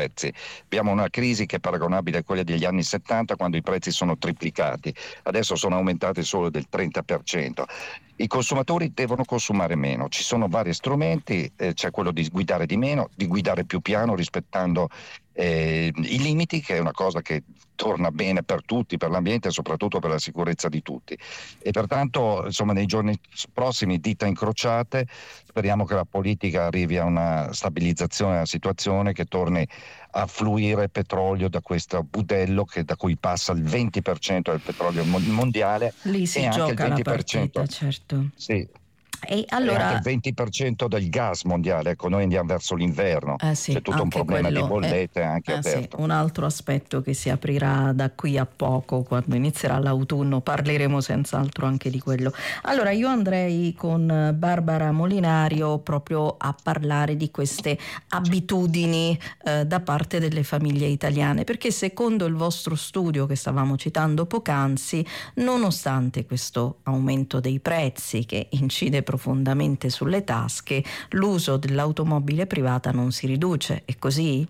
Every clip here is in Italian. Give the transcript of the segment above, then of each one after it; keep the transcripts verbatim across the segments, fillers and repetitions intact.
prezzi. Abbiamo una crisi che è paragonabile a quella degli anni settanta, quando i prezzi sono triplicati, adesso sono aumentati solo del trenta per cento. I consumatori devono consumare meno, ci sono vari strumenti, eh, c'è quello di guidare di meno, di guidare più piano rispettando eh, i limiti, che è una cosa che torna bene per tutti, per l'ambiente e soprattutto per la sicurezza di tutti. E pertanto, insomma, nei giorni prossimi, dita incrociate, speriamo che la politica arrivi a una stabilizzazione della situazione, che torni a fluire petrolio da questo budello che, da cui passa il venti per cento del petrolio mondiale. Lì si e anche il gioca la venti per cento, partita, certo. sì, E e anche allora il venti per cento del gas mondiale. Ecco, noi andiamo verso l'inverno, Eh sì, c'è tutto un anche problema di quello bollette è, anche eh sì, aperto. un altro aspetto che si aprirà da qui a poco, quando inizierà l'autunno, parleremo senz'altro anche di quello. Allora io andrei con Barbara Molinario proprio a parlare di queste abitudini eh, da parte delle famiglie italiane, perché secondo il vostro studio che stavamo citando poc'anzi, nonostante questo aumento dei prezzi che incide profondamente sulle tasche, l'uso dell'automobile privata non si riduce. È così?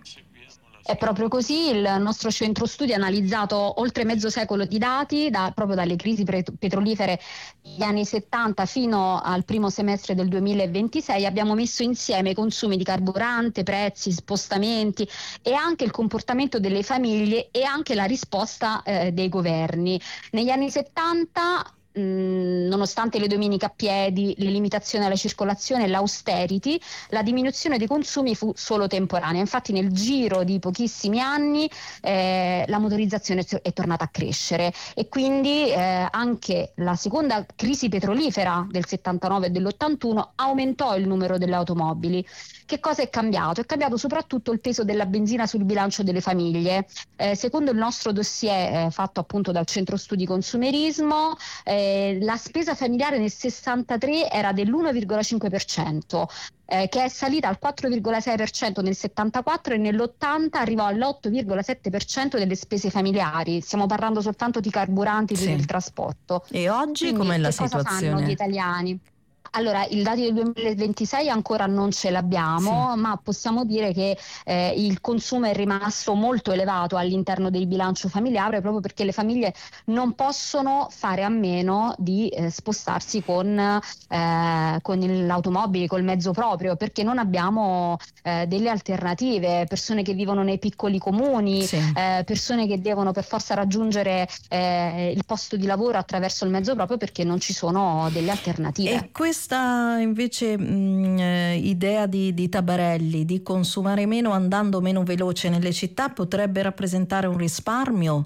È proprio così. Il nostro centro studi ha analizzato oltre mezzo secolo di dati, da, proprio dalle crisi petrolifere degli anni settanta fino al primo semestre del duemilaventisei. Abbiamo messo insieme i consumi di carburante, prezzi, spostamenti e anche il comportamento delle famiglie e anche la risposta eh, dei governi. Negli anni settanta, Mh, nonostante le domeniche a piedi, le limitazioni alla circolazione e l'austerity, la diminuzione dei consumi fu solo temporanea. Infatti nel giro di pochissimi anni eh, la motorizzazione è tornata a crescere, e quindi eh, anche la seconda crisi petrolifera del settantanove e dell'ottantuno aumentò il numero delle automobili. Che cosa è cambiato? È cambiato soprattutto il peso della benzina sul bilancio delle famiglie. Eh, secondo il nostro dossier eh, fatto appunto dal Centro Studi Consumerismo, eh, la spesa familiare nel sessantatré era dell'uno virgola cinque per cento, eh, che è salita al quattro virgola sei per cento nel settantaquattro, e nell'ottanta arrivò all'otto virgola sette per cento delle spese familiari. Stiamo parlando soltanto di carburanti, Sì. del trasporto. E oggi Quindi, com'è la che cosa situazione? fanno gli italiani? Allora, i dati del duemilaventisei ancora non ce l'abbiamo, Sì. ma possiamo dire che eh, il consumo è rimasto molto elevato all'interno del bilancio familiare, proprio perché le famiglie non possono fare a meno di eh, spostarsi con, eh, con l'automobile, col mezzo proprio, perché non abbiamo eh, delle alternative. Persone che vivono nei piccoli comuni, Sì. eh, persone che devono per forza raggiungere eh, il posto di lavoro attraverso il mezzo proprio, perché non ci sono delle alternative. E questa invece mh, eh, idea di, di Tabarelli di consumare meno andando meno veloce nelle città potrebbe rappresentare un risparmio?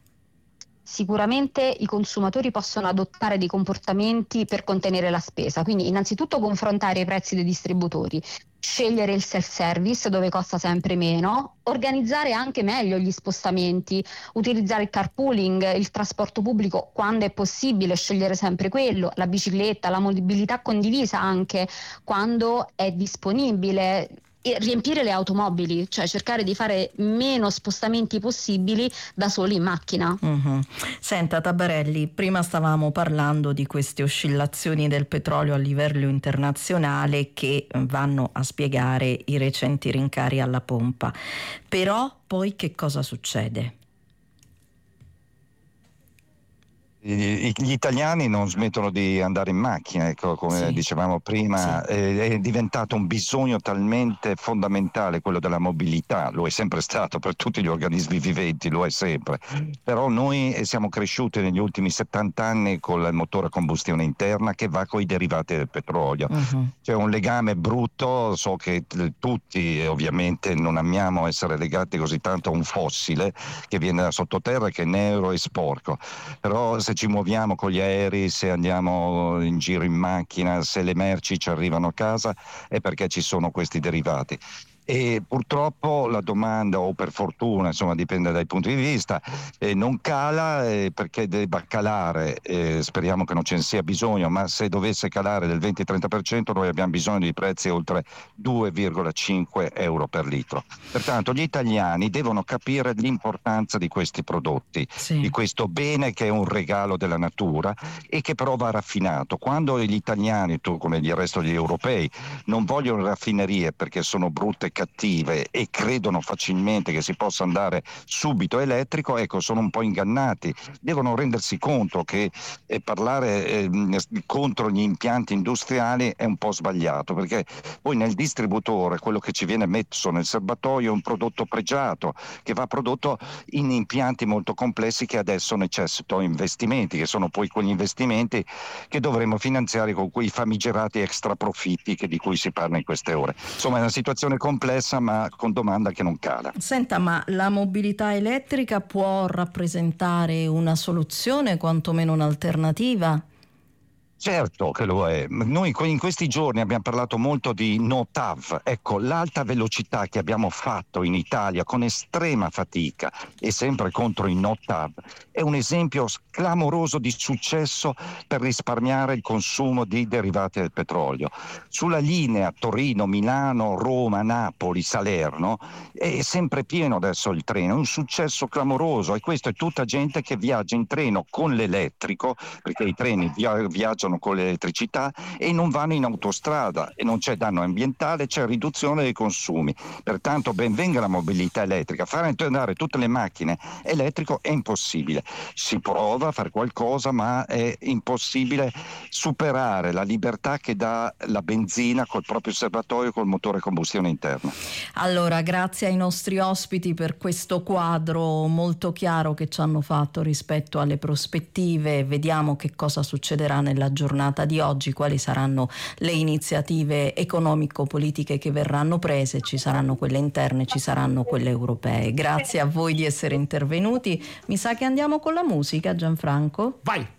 Sicuramente i consumatori possono adottare dei comportamenti per contenere la spesa, quindi innanzitutto confrontare i prezzi dei distributori, scegliere il self-service dove costa sempre meno, organizzare anche meglio gli spostamenti, utilizzare il carpooling, il trasporto pubblico quando è possibile, scegliere sempre quello, la bicicletta, la mobilità condivisa anche quando è disponibile, e riempire le automobili, cioè cercare di fare meno spostamenti possibili da soli in macchina. Mm-hmm. Senta Tabarelli, prima stavamo parlando di queste oscillazioni del petrolio a livello internazionale che vanno a spiegare i recenti rincari alla pompa, però poi che cosa succede? Gli italiani non smettono di andare in macchina, ecco, come Sì. dicevamo prima, Sì. è diventato un bisogno talmente fondamentale quello della mobilità, lo è sempre stato per tutti gli organismi viventi, lo è sempre, però noi siamo cresciuti negli ultimi settanta anni con il motore a combustione interna che va con i derivati del petrolio. Uh-huh. C'è un legame brutto, so che tutti ovviamente non amiamo essere legati così tanto a un fossile che viene da sottoterra, che è nero e sporco, però se ci muoviamo con gli aerei, se andiamo in giro in macchina, se le merci ci arrivano a casa, è perché ci sono questi derivati. E purtroppo la domanda, o per fortuna, insomma dipende dai punti di vista, eh, non cala, eh, perché debba calare, eh, speriamo che non ce ne sia bisogno, ma se dovesse calare del venti trenta per cento noi abbiamo bisogno di prezzi oltre due virgola cinque euro per litro. Pertanto gli italiani devono capire l'importanza di questi prodotti, Sì. di questo bene che è un regalo della natura e che però va raffinato. Quando gli italiani, tu come il resto degli europei, non vogliono raffinerie perché sono brutte, cattive e credono facilmente che si possa andare subito elettrico, ecco, sono un po' ingannati. Devono rendersi conto che eh, parlare eh, contro gli impianti industriali è un po' sbagliato, perché poi nel distributore quello che ci viene messo nel serbatoio è un prodotto pregiato che va prodotto in impianti molto complessi che adesso necessitano investimenti, che sono poi quegli investimenti che dovremo finanziare con quei famigerati extra profitti che di cui si parla in queste ore. Insomma, è una situazione complessa ma con domanda che non cala. Senta, ma la mobilità elettrica può rappresentare una soluzione, quantomeno un'alternativa? Certo che lo è. Noi in questi giorni abbiamo parlato molto di no T A V. Ecco, l'alta velocità che abbiamo fatto in Italia con estrema fatica e sempre contro i no T A V è un esempio clamoroso di successo per risparmiare il consumo di derivati del petrolio. Sulla linea Torino, Milano, Roma, Napoli, Salerno è sempre pieno adesso il treno, è un successo clamoroso, e questo è tutta gente che viaggia in treno con l'elettrico, perché i treni via- viaggiano con l'elettricità e non vanno in autostrada e non c'è danno ambientale, c'è riduzione dei consumi. Pertanto ben venga la mobilità elettrica. Fare andare tutte le macchine elettrico è impossibile. Si prova a fare qualcosa, ma è impossibile superare la libertà che dà la benzina col proprio serbatoio col motore a combustione interna. Allora, grazie ai nostri ospiti per questo quadro molto chiaro che ci hanno fatto rispetto alle prospettive. Vediamo che cosa succederà nella giornata di oggi, quali saranno le iniziative economico-politiche che verranno prese. Ci saranno quelle interne, ci saranno quelle europee. Grazie a voi di essere intervenuti. Mi sa che andiamo con la musica, Gianfranco? Vai!